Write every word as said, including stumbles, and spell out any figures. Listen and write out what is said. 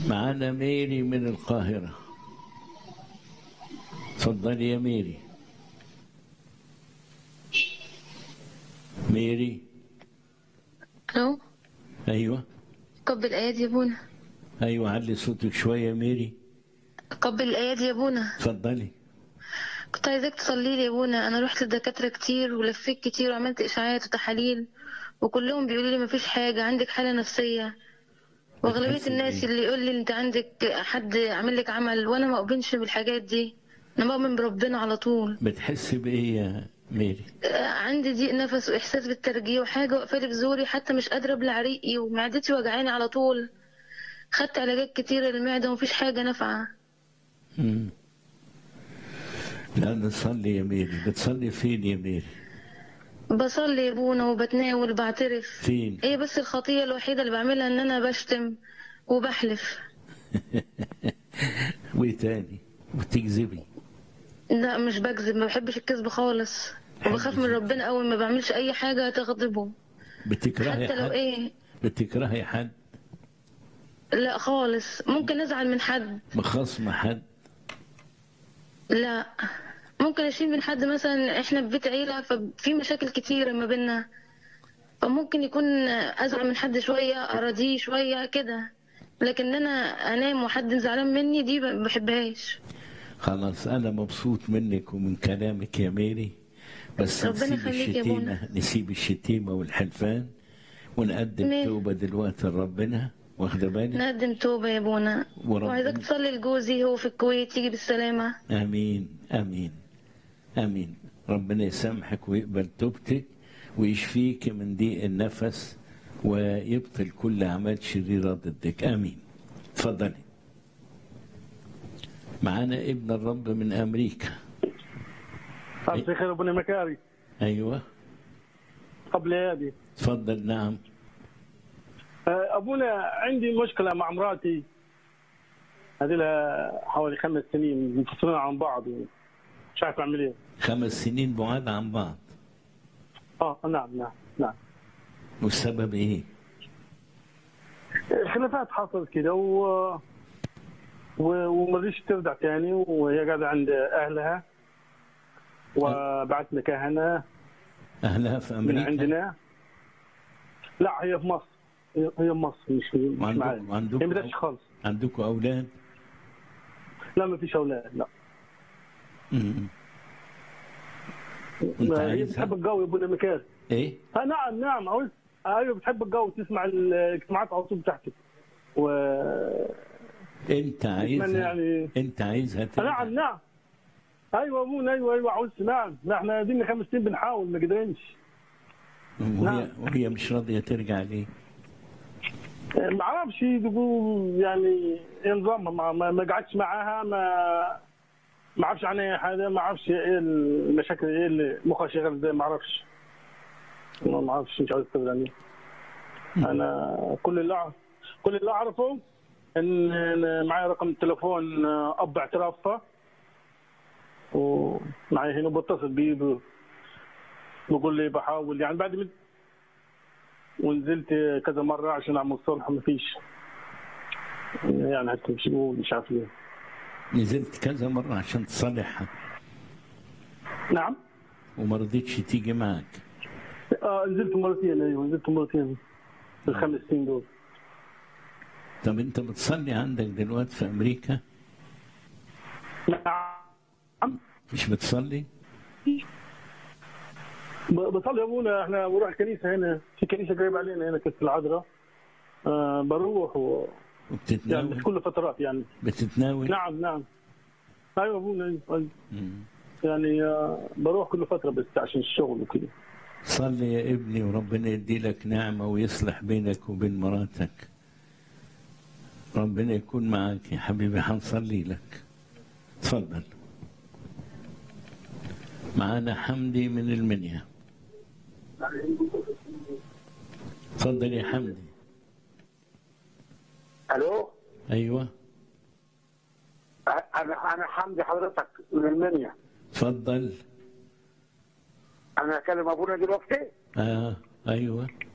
معانا ميري من القاهرة. اتفضلي يا ميري. ميري. الو. ايوه. قبل الايادي يا ابونا. ايوه علي صوتك شويه يا ميري. قبل الايادي يا ابونا. اتفضلي. كنت عايزاك تصلي لي يا ابونا، انا رحت لدكاتره كتير ولفيت كتير وعملت اشاعات وتحاليل وكلهم بيقولوا لي مفيش حاجه، عندك حاله نفسيه. واغلبيه بتحسي الناس بايه؟ اللي يقول لي انت عندك حد عامل لك عمل، وانا ما اؤمنش بالحاجات دي، انا بؤمن بربنا على طول. بتحسي بايه يا ميري؟ آه، عندي ضيق نفس واحساس بالترجيع وحاجه واقفه لي في زوري، حتى مش قادره ابلع ريقي ومعدتي وجعاني على طول. خدت علاجات كتيره للمعده ومفيش حاجه نافعه. امم لا نصلي يا ميري. بتصلي فين يا ميري؟ بصلي يا ابونا وبتناول وبعترف. فين؟ ايه بس الخطية الوحيدة اللي بعملها ان انا بشتم وبحلف. وايه تاني؟ وتكذبي؟ لا مش بكذب، ما بحبش الكذب خالص، وبخاف من تحبي؟ ربنا قوي، ما بعملش اي حاجة تغضبه. بتكرهي حتى لو حد؟ ايه. بتكرهي حد؟ لا خالص، ممكن ازعل من حد. مخاصمة حد؟ لا. ممكن اشيل من حد، مثلا احنا في بيت عيلة ففي مشاكل كتيرة ما بيننا، فممكن يكون ازعل من حد شوية اراضيه شوية كده، لكن انا انام وحد زعلان مني دي ما بحبهاش. خلاص أنا مبسوط منك ومن كلامك يا ميري، بس ربنا نسيب يخليك يا ابونا. الشتيمة، نسيب الشتيمة والحلفان ونقدم ماشي. توبة دلوقتي لربنا، واخدة بالك؟ نقدم توبة يا ابونا. وعايزاك وربنا. تصلي لجوزي، هو في الكويت يجي بالسلامة. آمين آمين آمين. ربنا يسامحك ويقبل توبتك ويشفيك من ضيق النفس ويبطل كل أعمال شريرة ضدك. آمين. اتفضلي. معانا ابن الرب من أمريكا. مساء الخير ابونا مكاري. أيوة. قبل هذه اتفضل. نعم. ابونا عندي مشكله مع مراتي، هذه لها حوالي خمس سنين منفصلين عن بعض ومش عارف اعمل ايه. خمس سنين بعاد عن بعض. اه نعم نعم نعم. والسبب ايه؟ خلافات حصلت كده و... و... وما رضيتش ترجع تاني، وهي قاعده عند اهلها وبعت لنا كهنه أهلها في من أمريكا؟ عندنا. لا هي في مصر، هي في مصر مش مش معايا. وعندكم عندكم هي ما بدأتش خالص. عندكم أولاد؟ لا ما فيش اولاد لا. امم انت هي عايزها؟ بتحب الجو يا ابونا مكاري. ايه؟ آه نعم نعم عاوز. ايوه بتحب الجو، تسمع الاجتماعات على طول بتاعتك و انت عايزها؟ يعني انت عايزها ترجع؟ نعم نعم. ايوه ابونا ايوه ايوه عاوز. نعم احنا دينا خمس سنين بنحاول ما قدرناش. وهي نعم. وهي مش راضيه ترجع ليه؟ ما اعرفش تقول يعني ايه نظامها، ما, ما, ما قعدتش معاها، ما ما اعرفش عنها اي حاجه، ما اعرفش ايه المشاكل، ايه اللي مخها شغال ازاي، ما اعرفش. ما اعرفش مش عاوز استفيد عنها. انا كل اللي اعرف كل اللي اعرفه ان معي رقم التليفون اب اعترافها، ومعي هنا بتصل بيه بقول لي بحاول يعني بعد من ونزلت كذا مره عشان اعمل صلح ما فيش يعني حتى مش مش عارف ليه. نزلت كذا مره عشان تصالحها نعم. وما رضيتش تيجي معك؟ اه نزلت مرتين. ايوه نزلت مرتين في الخمس سنين دول. طب انت بتصلي عندك دلوقتي في امريكا؟ نعم. مش بتصلي؟ بصلي يا ابونا، احنا بنروح الكنيسه هنا، في كنيسه قريبه علينا هنا كنيسه العذراء. آه بروح و وبتتناول؟ يعني كل فترات يعني. بتتناول؟ نعم نعم. ايوه ابونا ايوه, أيوة. مم. يعني آه بروح كل فتره بس عشان الشغل وكده. صلي يا ابني وربنا يدي لك نعمه ويصلح بينك وبين مراتك. ربنا يكون معك يا حبيبي، هنصلي لك. تفضل. معانا حمدي من المنيا. تفضل يا حمدي. الو. ايوه. انا انا حمدي حضرتك من المنيا. تفضل. انا اكلم ابونا دلوقتي. اه ايوه.